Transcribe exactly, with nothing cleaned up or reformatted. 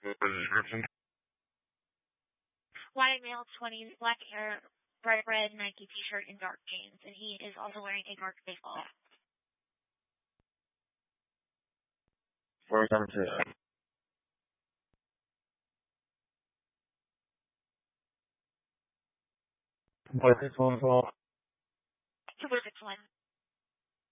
Description. White male, twenties, black hair, bright red Nike t-shirt, and dark jeans. And he is also wearing a dark baseball hat. Four competition. What is this phone call? Two six one.